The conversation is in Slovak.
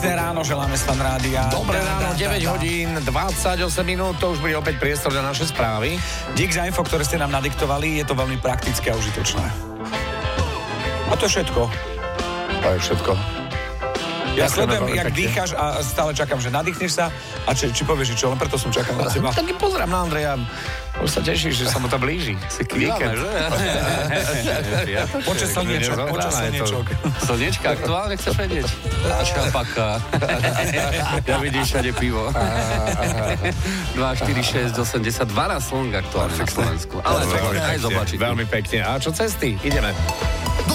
Ráno želáme z Fan Rádia. Dobré ráno, 9 hodín, 28 minút, to už bude opäť priestor na naše správy. Dík za info, ktoré ste nám nadiktovali, je to veľmi praktické a užitočné. A to je všetko. To je všetko. Ja sledujem, jak dýcháš a stále čakám, že nadýchneš sa a či povieš, čo, len preto som čakal na teba. Taký pozrám na Andreja. Už sa tešíš, že sa mu to blíži. Si kvíľame, že? Počas slniečok. Slniečka, aktuálne chceš vedieť? Šapaka. Ja vidím všade pivo. 2, 4, 6, 8, 10, 12 slnk aktuálne na Slovensku. Ale aj z oblačíku. Veľmi pekne. A čo cesty? Ideme.